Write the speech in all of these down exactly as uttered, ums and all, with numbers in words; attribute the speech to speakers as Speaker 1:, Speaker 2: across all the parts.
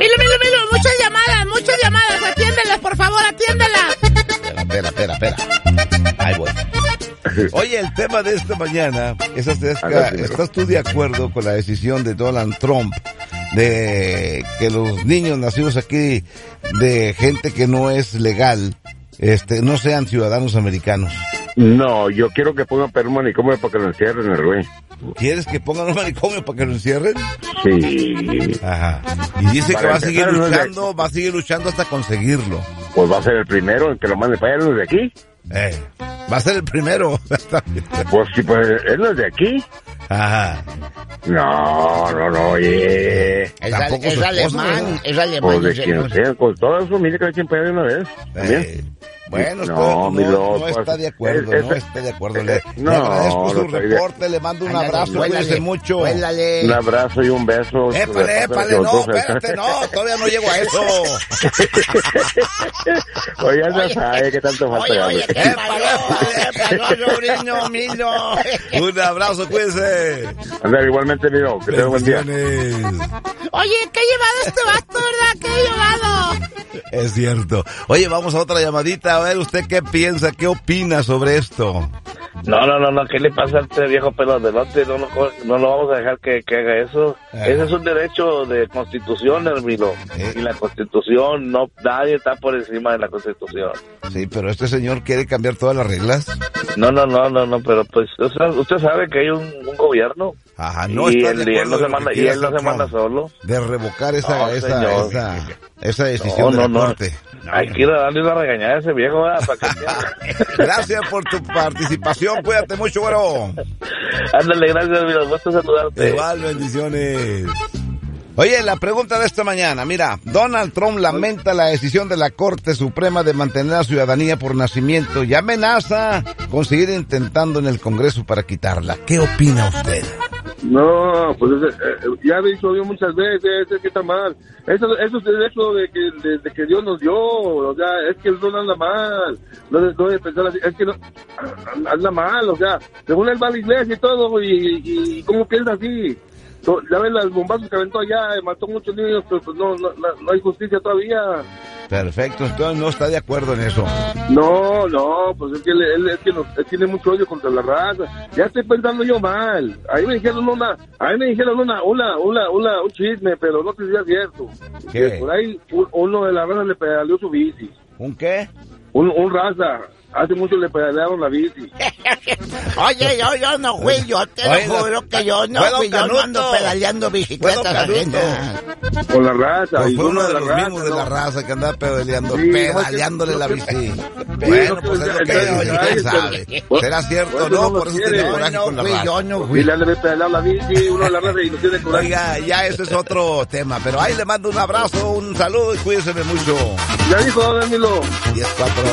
Speaker 1: Milo, Milo, Milo, muchas llamadas, muchas llamadas. Atiéndelas, por favor, atiéndelas.
Speaker 2: Espera, espera, espera, espera. Ahí voy. Oye, el tema de esta mañana es acerca, ¿estás tú de acuerdo con la decisión de Donald Trump de que los niños nacidos aquí de gente que no es legal, este, no sean ciudadanos americanos?
Speaker 3: No, yo quiero que pongan un manicomio para que lo encierren, el güey.
Speaker 2: ¿Quieres que pongan un manicomio para que lo encierren?
Speaker 3: Sí.
Speaker 2: Ajá. Y dice para que va a seguir luchando, de... va a seguir luchando hasta conseguirlo.
Speaker 3: Pues va a ser el primero en que lo mande para allá, ¿no es de aquí?
Speaker 2: Eh, va a ser el primero.
Speaker 3: Pues sí, pues él no es de aquí.
Speaker 2: Ajá.
Speaker 3: No, no, no, oye.
Speaker 1: Es, al, es alemán, es alemán.
Speaker 3: Pues de quien sea, con toda su familia que quien puede de una vez.
Speaker 2: Eh, bueno,
Speaker 3: no,
Speaker 2: no,
Speaker 3: no,
Speaker 2: no
Speaker 3: pues,
Speaker 2: está de acuerdo,
Speaker 3: es,
Speaker 2: no está de acuerdo. Le,
Speaker 3: no,
Speaker 2: le agradezco su
Speaker 3: no
Speaker 2: reporte, le mando un abrazo, cuídese mucho.
Speaker 1: Cuélale.
Speaker 3: Un abrazo y un beso.
Speaker 2: Épale, épale, no, espérate, no, todavía no llego a eso.
Speaker 3: Oye, ya sabe que tanto falta.
Speaker 1: Oye, oye, qué
Speaker 2: épale, sobrino, Milo. Un abrazo, cuídese.
Speaker 3: Andar igualmente, Milo, que tenga buen día.
Speaker 1: Oye, qué llevado este vato, ¿verdad? Qué llevado.
Speaker 2: Es cierto. Oye, vamos a otra llamadita. A ver, ¿usted qué piensa? ¿Qué opina sobre esto?
Speaker 4: No, no, no, no. ¿Qué le pasa a este viejo pelo adelante? No, no, no lo vamos a dejar que, que haga eso. Ajá. Ese es un derecho de constitución, Hermilo. ¿Eh? Y la constitución, no, nadie está por encima de la constitución.
Speaker 2: Sí, pero este señor quiere cambiar todas las reglas.
Speaker 4: No, no, no, no, no, pero pues, o sea, usted sabe que hay un, un gobierno.
Speaker 2: Ajá, no
Speaker 4: y
Speaker 2: está
Speaker 4: él,
Speaker 2: de
Speaker 4: y él no se manda, y él no se manda solo.
Speaker 2: De revocar esa, no, esa, esa, esa decisión
Speaker 4: no,
Speaker 2: de la
Speaker 4: no,
Speaker 2: corte.
Speaker 4: No, hay que ir a darle una regañada a ese viejo, ¿verdad? Para que
Speaker 2: Gracias por tu participación, cuídate mucho, güero.
Speaker 4: Ándale, gracias, Hermilo, gusto saludarte.
Speaker 2: Igual, bendiciones. Oye, la pregunta de esta mañana, mira, Donald Trump lamenta la decisión de la Corte Suprema de mantener la ciudadanía por nacimiento y amenaza con seguir intentando en el Congreso para quitarla. ¿Qué opina usted?
Speaker 5: No, pues eh, ya he dicho yo muchas veces, es que está mal. Eso, eso es el hecho de que, de, de que Dios nos dio, o sea, es que él no anda mal, no, no debe pensar así, es que no, anda mal, o sea, según él va a la iglesia y todo, y, y ¿cómo piensa así? Ya ven los bombazos que aventó allá, mató muchos niños, pero pues no, no, no hay justicia todavía.
Speaker 2: Perfecto, entonces no está de acuerdo en eso.
Speaker 5: No, no, pues es que él, él, es que no, él tiene mucho odio contra la raza. Ya estoy pensando yo mal. Ahí me dijeron una, ahí me dijeron una, una, una, una un chisme, pero no sé si es cierto.
Speaker 2: ¿Qué?
Speaker 5: Que por ahí uno de la raza le pedaleó su bici.
Speaker 2: ¿Un qué?
Speaker 5: Un, un raza. Hace mucho le pedalearon la bici.
Speaker 1: Oye, yo, yo no fui, yo te Oye, lo juro que yo no fui, yo no ando pedaleando bicicletas.
Speaker 5: Con la raza.
Speaker 2: Pues
Speaker 5: y
Speaker 2: fue uno de, de los
Speaker 5: raza,
Speaker 2: mismos
Speaker 5: ¿no?
Speaker 2: de la raza que andaba pedaleando,
Speaker 5: sí,
Speaker 2: pedaleándole
Speaker 5: no,
Speaker 2: la
Speaker 5: que,
Speaker 2: bici.
Speaker 5: No,
Speaker 2: bueno,
Speaker 5: no,
Speaker 2: pues es lo que
Speaker 5: oye,
Speaker 2: quién sabe. ¿Será cierto o no? Por eso tiene coraje con la raza.
Speaker 1: Yo no fui.
Speaker 5: Y le han de pedalear la bici, uno de la raza y no tiene coraje.
Speaker 2: Oiga, ya ese es otro tema, pero ahí le mando un abrazo, un saludo y cuídense mucho.
Speaker 5: Ya dijo, Danilo.
Speaker 2: diez cuatro.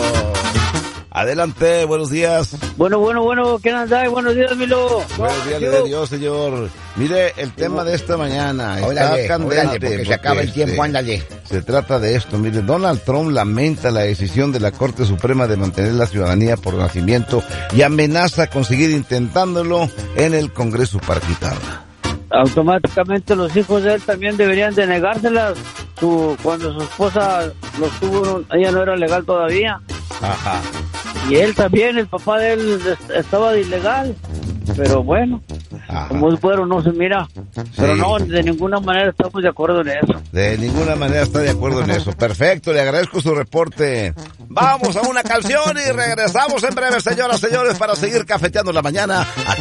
Speaker 2: Adelante, buenos días.
Speaker 6: Bueno, bueno, bueno, ¿quién anda? Buenos días, Milo.
Speaker 2: Buenos días, le dé Dios, señor. Mire, el tema de esta mañana está
Speaker 1: órale,
Speaker 2: candente.
Speaker 1: Órale, porque, porque se acaba el tiempo,
Speaker 2: se,
Speaker 1: ándale.
Speaker 2: Se trata de esto, mire, Donald Trump lamenta la decisión de la Corte Suprema de mantener la ciudadanía por nacimiento y amenaza con seguir intentándolo en el Congreso para quitarla.
Speaker 6: Automáticamente los hijos de él también deberían de negárselas. Su, cuando su esposa los tuvo, ella no era legal todavía.
Speaker 2: Ajá.
Speaker 6: Y él también, el papá de él estaba de ilegal. Pero bueno, ajá, como es bueno, no se mira. Sí. Pero no, de ninguna manera estamos de acuerdo en eso.
Speaker 2: De ninguna manera está de acuerdo en eso. Perfecto, le agradezco su reporte. Vamos a una canción y regresamos en breve, señoras y señores, para seguir cafeteando la mañana.